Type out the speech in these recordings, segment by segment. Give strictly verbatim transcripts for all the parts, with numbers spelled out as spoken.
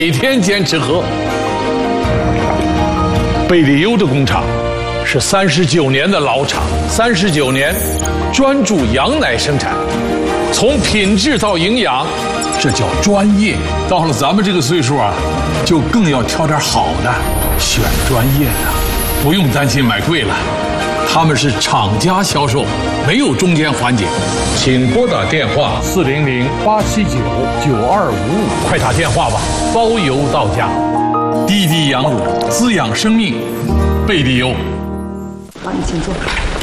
每天坚持喝。贝利优的工厂是三十九年的老厂，三十九年专注羊奶生产，从品质到营养，这叫专业。到了咱们这个岁数啊，就更要挑点好的，选专业的，不用担心买贵了。他们是厂家销售，没有中间环节。请拨打电话四零零八七九九二五五，快打电话吧，包邮到家。滴滴羊乳滋养生命，贝利优。 好，你请坐。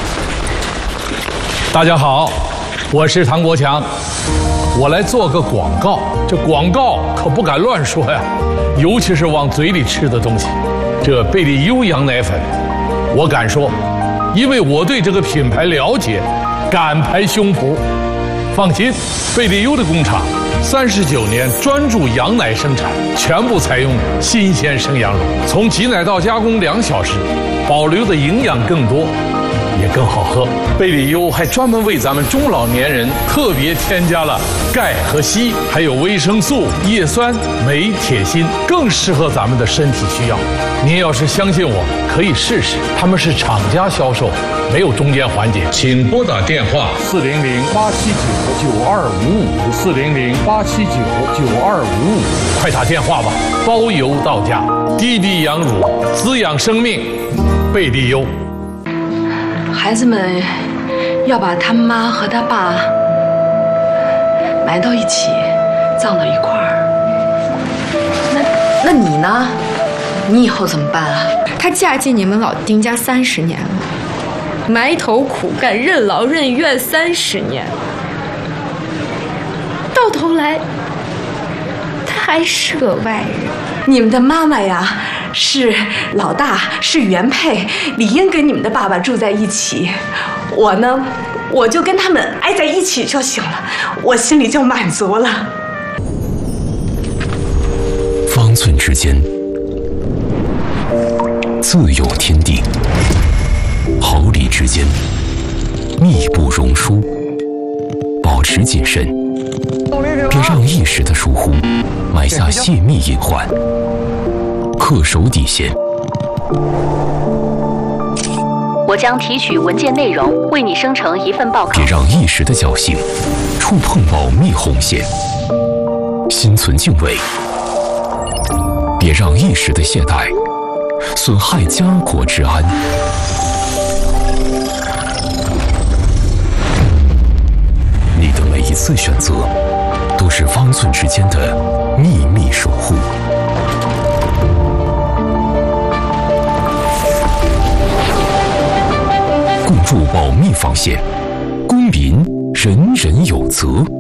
大家好，我是唐国强，我来做个广告。这广告可不敢乱说呀，尤其是往嘴里吃的东西。这贝利优羊奶粉，我敢说，因为我对这个品牌了解，敢拍胸脯。放心，贝利优的工厂三十九年专注羊奶生产，全部采用新鲜生羊乳，从挤奶到加工两小时，保留的营养更多，也更好喝。贝利优还专门为咱们中老年人特别添加了钙和硒，还有维生素、叶酸、镁、铁、锌，更适合咱们的身体需要。您要是相信我，可以试试。他们是厂家销售，没有中间环节。请拨打电话四零零八七九九二五五，四零零八七九九二五五，快打电话吧，包邮到家。滴滴羊乳滋养生命，贝利优。 孩子们要把他妈和他爸埋到一起，葬到一块儿。那那你呢？你以后怎么办啊？ 她嫁进你们老丁家三十年了，埋头苦干，任劳任怨三十年，到头来她还是个外人。 你们的妈妈呀，是老大，是原配，理应跟你们的爸爸住在一起。我呢，我就跟他们挨在一起就行了，我心里就满足了。 方寸之间自有天地，毫厘之间密不容疏，保持谨慎，别让一时的疏忽埋下泄密隐患，恪守底线。 我将提取文件内容，为你生成一份报告。 别让一时的侥幸触碰保密红线，心存敬畏。别让一时的懈怠损害家国之安。你的每一次选择，都是方寸之间的秘密守护。共筑保密防线，公民人人有责。